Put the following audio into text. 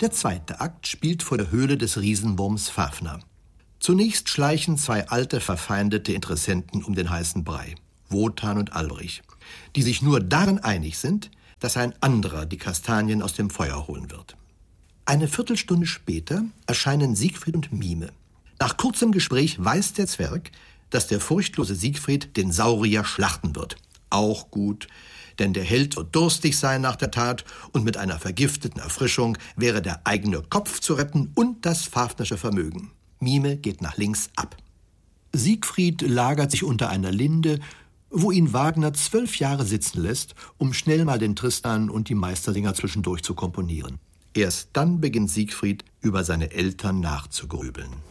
Der zweite Akt spielt vor der Höhle des Riesenwurms Fafner. Zunächst schleichen zwei alte, verfeindete Interessenten um den heißen Brei, Wotan und Albrich, die sich nur darin einig sind, dass ein anderer die Kastanien aus dem Feuer holen wird. Eine Viertelstunde später erscheinen Siegfried und Mime. Nach kurzem Gespräch weiß der Zwerg, dass der furchtlose Siegfried den Saurier schlachten wird. Auch gut, denn der Held wird durstig sein nach der Tat und mit einer vergifteten Erfrischung wäre der eigene Kopf zu retten und das Fafnersche Vermögen. Mime geht nach links ab. Siegfried lagert sich unter einer Linde, wo ihn Wagner 12 Jahre sitzen lässt, um schnell mal den Tristan und die Meistersinger zwischendurch zu komponieren. Erst dann beginnt Siegfried, über seine Eltern nachzugrübeln.